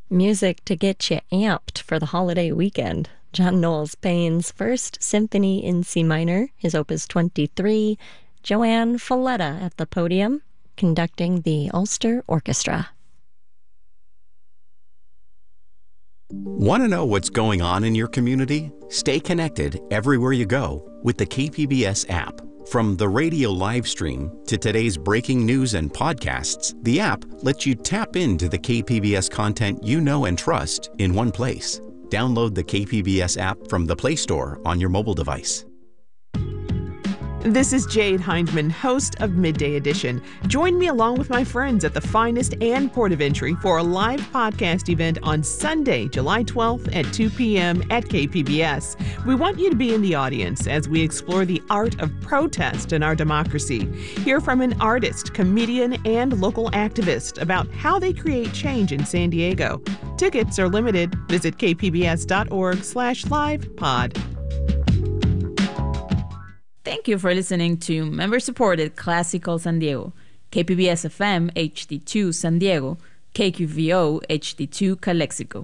Music to get you amped for the holiday weekend. John Knowles Payne's First Symphony in C minor, his Opus 23, Joanne Falletta at the podium, conducting the Ulster Orchestra. Want to know what's going on in your community? Stay connected everywhere you go with the KPBS app. From the radio live stream to today's breaking news and podcasts, the app lets you tap into the KPBS content you know and trust in one place. Download the KPBS app from the Play Store on your mobile device. This is Jade Hindman, host of Midday Edition. Join me along with my friends at the Finest and Port of Entry for a live podcast event on Sunday, July 12th at 2 p.m. at KPBS. We want you to be in the audience as we explore the art of protest in our democracy. Hear from an artist, comedian, and local activist about how they create change in San Diego. Tickets are limited. Visit kpbs.org/livepod. Thank you for listening to member-supported Classical San Diego, KPBS FM HD2 San Diego, KQVO HD2 Calexico.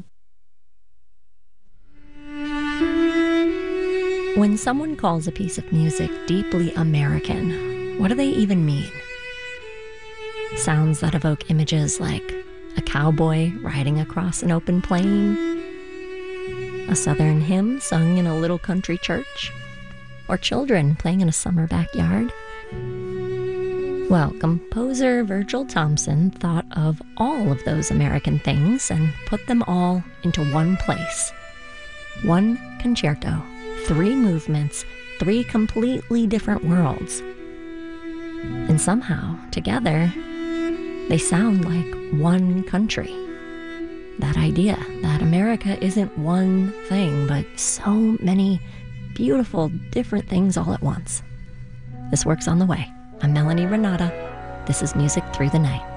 When someone calls a piece of music deeply American, what do they even mean? Sounds that evoke images like a cowboy riding across an open plain, a Southern hymn sung in a little country church, or children playing in a summer backyard? Well, composer Virgil Thomson thought of all of those American things and put them all into one place. One concerto, 3 movements, 3 completely different worlds. And somehow, together, they sound like one country. That idea that America isn't one thing, but so many beautiful, different things all at once. This work's on the way. I'm Melanie Renata. This is Music Through the Night.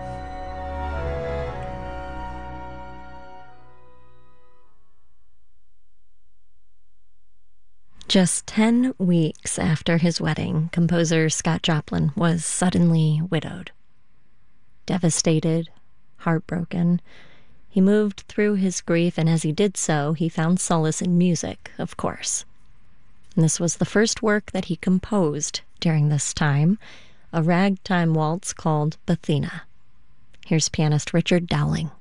Just 10 weeks after his wedding, composer Scott Joplin was suddenly widowed. Devastated, heartbroken, he moved through his grief, and as he did so, he found solace in music, of course. And this was the first work that he composed during this time, a ragtime waltz called Bethina. Here's pianist Richard Dowling.